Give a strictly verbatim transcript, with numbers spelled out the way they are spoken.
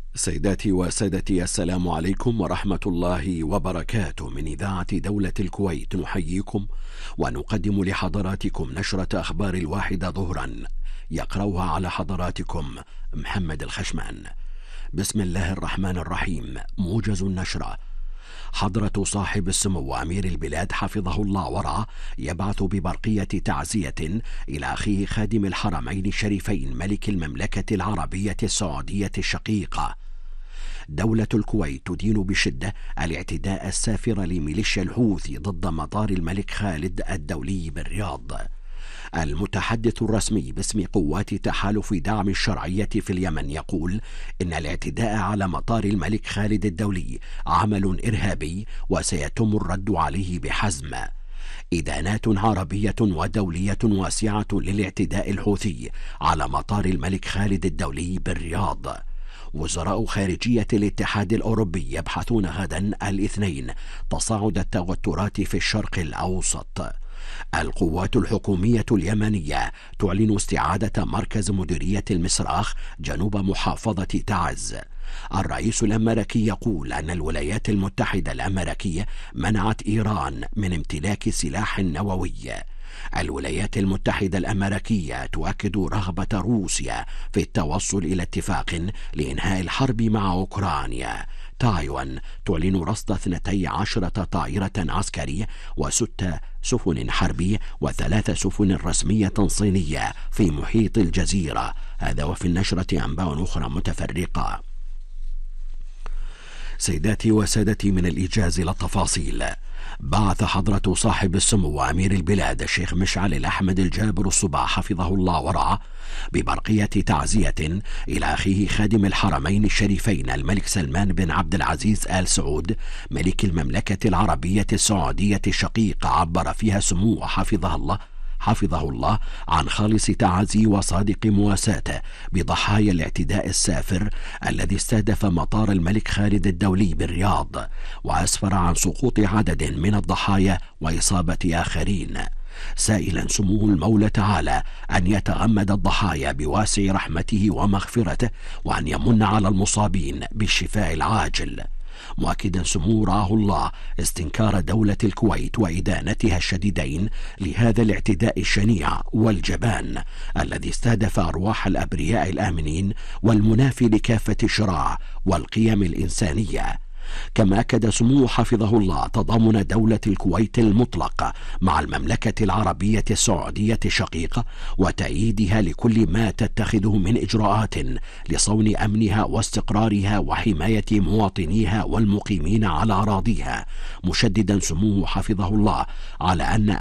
سيداتي وسادتي، السلام عليكم ورحمة الله وبركاته. من إذاعة دولة الكويت نحييكم ونقدم لحضراتكم نشرة أخبار الواحدة ظهرا، يقرأها على حضراتكم محمد الخشمان. بسم الله الرحمن الرحيم. موجز النشرة: حضرة صاحب السمو أمير البلاد حفظه الله ورعاه يبعث ببرقية تعزية إلى أخيه خادم الحرمين الشريفين ملك المملكة العربية السعودية الشقيقة. دولة الكويت تدين بشدة الاعتداء السافر لميليشيا الحوثي ضد مطار الملك خالد الدولي بالرياض. المتحدث الرسمي باسم قوات تحالف دعم الشرعية في اليمن يقول إن الاعتداء على مطار الملك خالد الدولي عمل إرهابي وسيتم الرد عليه بحزم. إدانات عربية ودولية واسعة للاعتداء الحوثي على مطار الملك خالد الدولي بالرياض. وزراء خارجية الاتحاد الأوروبي يبحثون غدا الاثنين تصاعد التوترات في الشرق الأوسط. القوات الحكومية اليمنية تعلن استعادة مركز مديرية المصراخ جنوب محافظة تعز. الرئيس الأمريكي يقول أن الولايات المتحدة الأمريكية منعت إيران من امتلاك سلاح نووي. الولايات المتحدة الأمريكية تؤكد رغبة روسيا في التوصل إلى اتفاق لإنهاء الحرب مع أوكرانيا. تايوان تعلن رصد اثنتي عشرة طائرة عسكرية وست سفن حربية وثلاث سفن رسمية صينية في محيط الجزيرة. هذا وفي النشرة أنباء أخرى متفرقة. سيداتي وسادتي، من الإيجاز إلى التفاصيل. بعث حضرة صاحب السمو أمير البلاد الشيخ مشعل الأحمد الجابر الصباح حفظه الله ورعاه ببرقية تعزية إلى أخيه خادم الحرمين الشريفين الملك سلمان بن عبد العزيز آل سعود ملك المملكة العربية السعودية الشقيقة. عبر فيها سموه حفظه الله حفظه الله عن خالص تعازي وصادق مواساته بضحايا الاعتداء السافر الذي استهدف مطار الملك خالد الدولي بالرياض، وأسفر عن سقوط عدد من الضحايا وإصابة آخرين، سائلا سموه المولى تعالى أن يتغمد الضحايا بواسع رحمته ومغفرته وأن يمن على المصابين بالشفاء العاجل، مؤكدا سمو رعاه الله استنكار دولة الكويت وإدانتها الشديدين لهذا الاعتداء الشنيع والجبان الذي استهدف أرواح الأبرياء الآمنين والمنافي لكافة الشرائع والقيم الإنسانية. كما أكد سموه حفظه الله تضامن دولة الكويت المطلق مع المملكة العربية السعودية الشقيقة وتأييدها لكل ما تتخذه من إجراءات لصون أمنها واستقرارها وحماية مواطنيها والمقيمين على أراضيها، مشددا سموه حفظه الله على أن